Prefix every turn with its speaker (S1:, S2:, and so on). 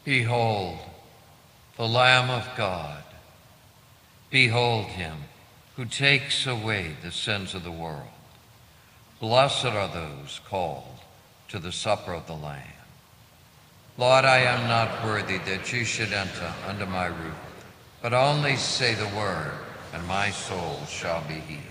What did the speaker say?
S1: Behold, the Lamb of God. Behold him who takes away the sins of the world. Blessed are those called to the supper of the Lamb. Lord, I am not worthy that you should enter under my roof, but only say the word, and my soul shall be healed.